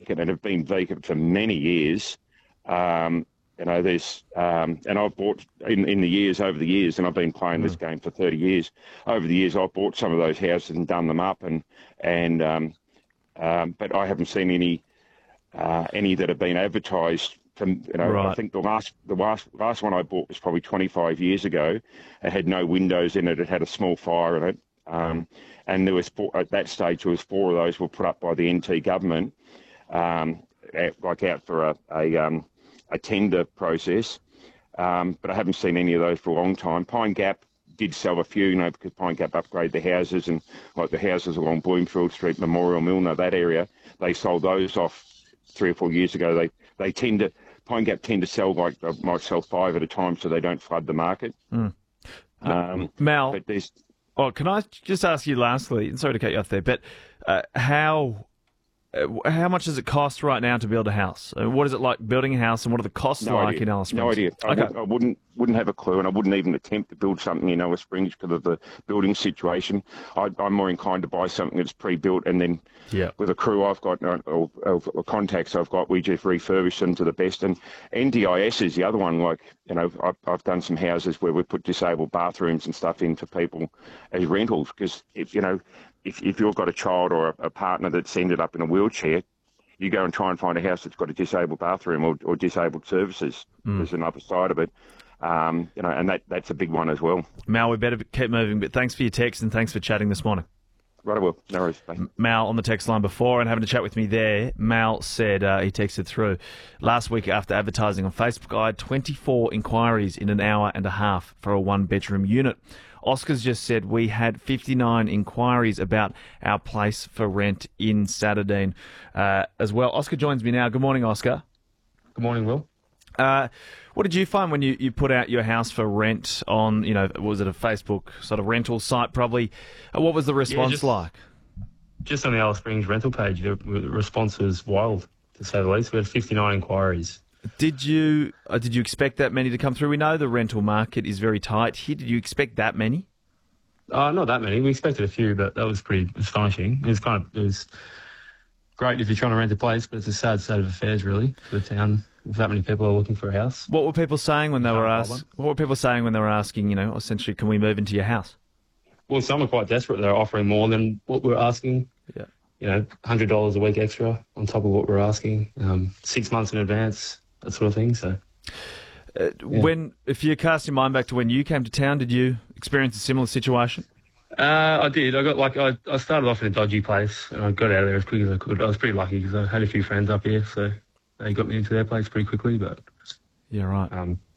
vacant and have been vacant for many years. There's and I've bought in the years over the years, and I've been playing this game for 30 years. Over the years, I've bought some of those houses and done them up, but I haven't seen any that have been advertised. Right. I think the last one I bought was probably 25 years ago. It had no windows in it. It had a small fire in it, and there was at that stage there was 4 of those were put up by the NT government, out for a tender process. But I haven't seen any of those for a long time. Pine Gap did sell a few, because Pine Gap upgraded the houses, and like the houses along Bloomfield Street, Memorial Milner, that area, they sold those off 3 or 4 years ago. Pine Gap tend to sell might sell 5 at a time, so they don't flood the market. Mal, but there's. Oh, can I just ask you lastly, and sorry to cut you off there, but how much does it cost right now to build a house? What is it like building a house, and what are the costs in Alice Springs? No idea. Okay. I wouldn't have a clue, and I wouldn't even attempt to build something in Alice Springs because of the building situation. I'm more inclined to buy something that's pre-built, and then with a crew I've got or contacts I've got, we just refurbish them to the best. And NDIS is the other one. I've done some houses where we put disabled bathrooms and stuff in for people as rentals, because if you've got a child or a partner that's ended up in a wheelchair, you go and try and find a house that's got a disabled bathroom or disabled services. There's another side of it, and that's a big one as well. Mal, we better keep moving, but thanks for your text and thanks for chatting this morning. Right, I will. No worries. Bye. Mal on the text line before and having a chat with me there. Mal said, he texted through, last week after advertising on Facebook, I had 24 inquiries in an hour and a half for a 1-bedroom unit. Oscar's just said we had 59 inquiries about our place for rent in Saturdine as well. Oscar joins me now. Good morning, Oscar. Good morning, Will. What did you find when you put out your house for rent on, was it a Facebook sort of rental site probably? What was the response like? Just on the Alice Springs rental page, the response was wild, to say the least. We had 59 inquiries. Did you expect that many to come through? We know the rental market is very tight here. Did you expect that many? Not that many. We expected a few, but that was pretty astonishing. It was great if you're trying to rent a place, but it's a sad state of affairs, really, for the town. If that many people are looking for a house. What were people saying when they were asking, essentially, can we move into your house? Well, some are quite desperate. They're offering more than what we're asking. Yeah. $100 a week extra on top of what we're asking, 6 months in advance, that sort of thing. So, if you cast your mind back to when you came to town, did you experience a similar situation? I did. I started off in a dodgy place, and I got out of there as quick as I could. I was pretty lucky because I had a few friends up here, so they got me into their place pretty quickly. But yeah, right.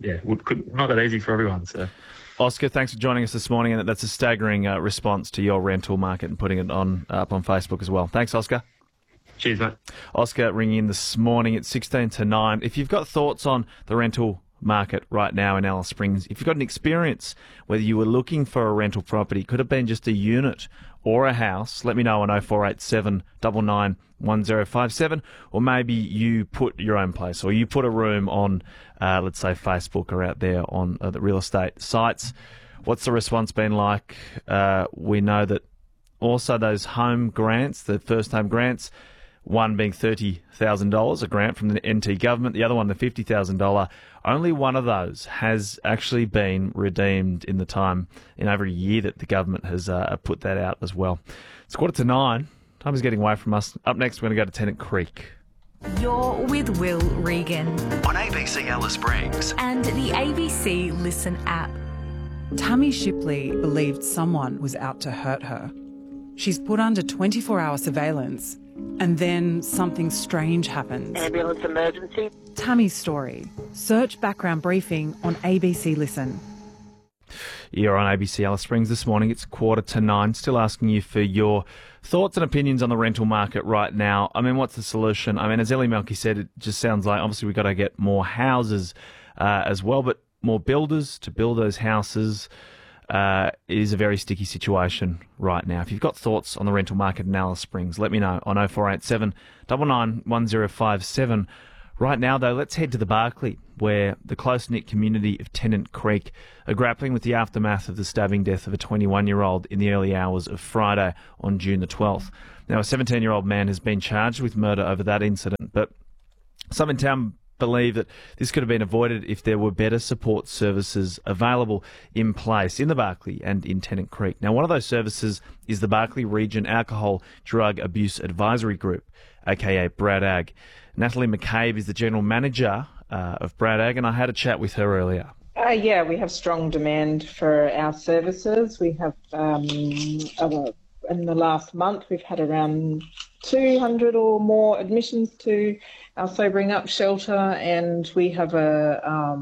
Not that easy for everyone. So, Oscar, thanks for joining us this morning, and that's a staggering response to your rental market and putting it up on Facebook as well. Thanks, Oscar. Cheers, mate. Oscar ringing in this morning at 16 to 9. If you've got thoughts on the rental market right now in Alice Springs, if you've got an experience, whether you were looking for a rental property, could have been just a unit or a house, let me know on 0487 99 1057, or maybe you put your own place or you put a room on, let's say, Facebook or out there on the real estate sites. What's the response been like? We know that also those home grants, the first home grants, one being $30,000, a grant from the NT government, the other one the $50,000. Only one of those has actually been redeemed in over a year that the government has put that out as well. It's 8:45. Time is getting away from us. Up next, we're going to go to Tennant Creek. You're with Will Regan on ABC Alice Springs and the ABC Listen app. Tammy Shipley believed someone was out to hurt her. She's put under 24-hour surveillance, and then something strange happens. Ambulance emergency. Tammy's story. Search background briefing on ABC Listen. You're on ABC Alice Springs this morning. It's 8:45. Still asking you for your thoughts and opinions on the rental market right now. I mean, what's the solution? I mean, as Ellie Melky said, it just sounds like obviously we've got to get more houses as well, but more builders to build those houses. It is a very sticky situation right now. If you've got thoughts on the rental market in Alice Springs, let me know on 0487 99 1057. Right now, though, let's head to the Barclay, where the close-knit community of Tennant Creek are grappling with the aftermath of the stabbing death of a 21-year-old in the early hours of Friday on June the 12th. Now, a 17-year-old man has been charged with murder over that incident. Some in town believe that this could have been avoided if there were better support services available in place in the Barkly and in Tennant Creek. Now, one of those services is the Barkly Region Alcohol Drug Abuse Advisory Group, aka BRADAG. Natalie McCabe is the General Manager of BRADAG, and I had a chat with her earlier. Yeah, we have strong demand for our services. We have, in the last month, we've had around 200 or more admissions to our Sobering Up shelter, and we have a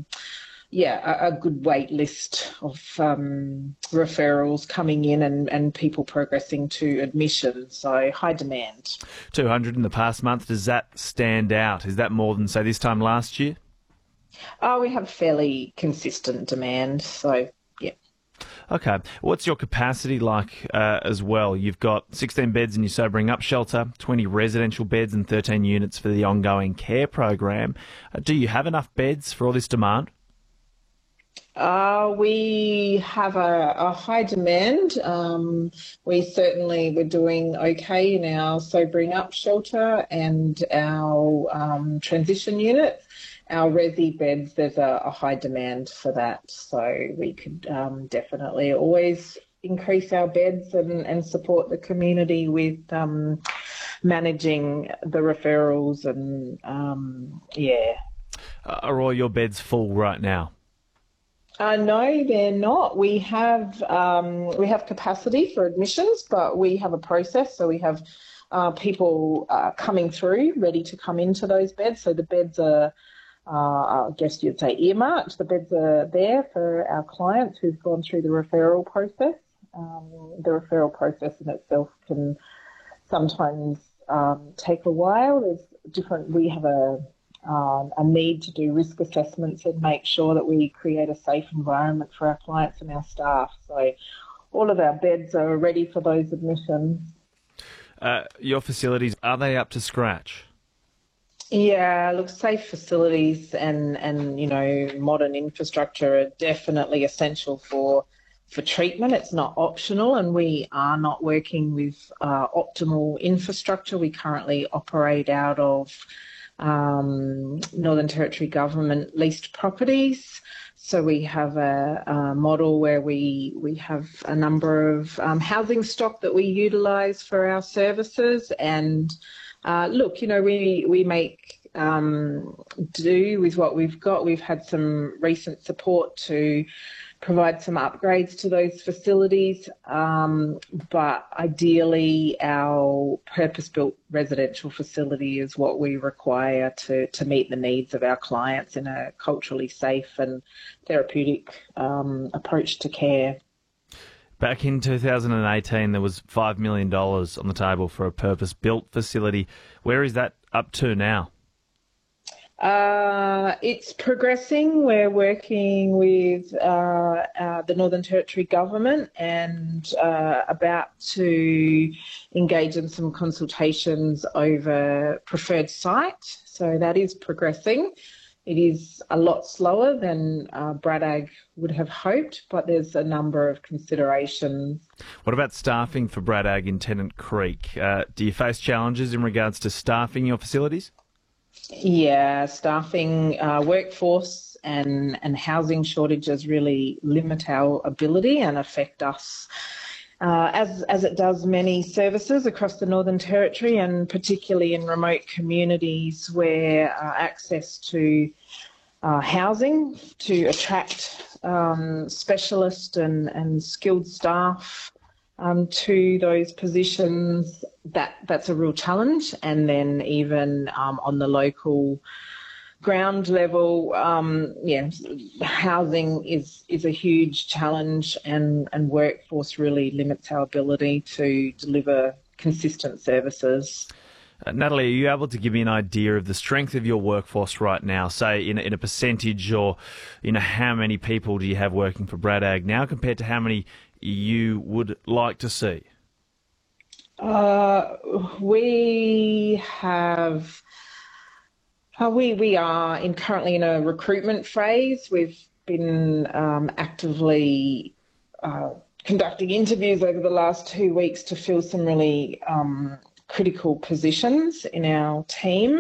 good wait list of referrals coming in and people progressing to admission, so high demand. 200 in the past month, does that stand out? Is that more than, say, this time last year? We have fairly consistent demand, so yeah. Okay. What's your capacity like as well? You've got 16 beds in your Sobering Up shelter, 20 residential beds and 13 units for the ongoing care program. Do you have enough beds for all this demand? We have a high demand. We're doing okay in our Sobering Up shelter and our transition unit. Our resi beds, there's a high demand for that, so we could definitely always increase our beds and support the community with managing the referrals and Are all your beds full right now? No, they're not. We have capacity for admissions, but we have a process. So we have people coming through, ready to come into those beds. So the beds are, I guess you'd say, earmarked. The beds are there for our clients who've gone through the referral process. The referral process in itself can sometimes take a while. We have a need to do risk assessments and make sure that we create a safe environment for our clients and our staff. So all of our beds are ready for those admissions. Your facilities, are they up to scratch? Yeah, look, safe facilities and modern infrastructure are definitely essential for treatment. It's not optional, and we are not working with optimal infrastructure. We currently operate out of Northern Territory government leased properties. So we have a model where we have a number of housing stock that we utilise for our services. And we make do with what we've got. We've had some recent support to provide some upgrades to those facilities, but ideally our purpose-built residential facility is what we require to meet the needs of our clients in a culturally safe and therapeutic approach to care. Back in 2018, there was $5 million on the table for a purpose-built facility. Where is that up to now? It's progressing. We're working with the Northern Territory government and about to engage in some consultations over preferred site. So that is progressing. It is a lot slower than BRADAG would have hoped, but there's a number of considerations. What about staffing for BRADAG in Tennant Creek? Do you face challenges in regards to staffing your facilities? Yeah, staffing, workforce and housing shortages really limit our ability and affect us as it does many services across the Northern Territory, and particularly in remote communities where access to housing to attract specialist and skilled staff to those positions, that's a real challenge. And then even on the local ground level, housing is a huge challenge, and workforce really limits our ability to deliver consistent services. Natalie, are you able to give me an idea of the strength of your workforce right now, say in a percentage, or how many people do you have working for BRADAG now compared to how many you would like to see? We are currently in a recruitment phase. We've been actively conducting interviews over the last 2 weeks to fill some really critical positions in our team.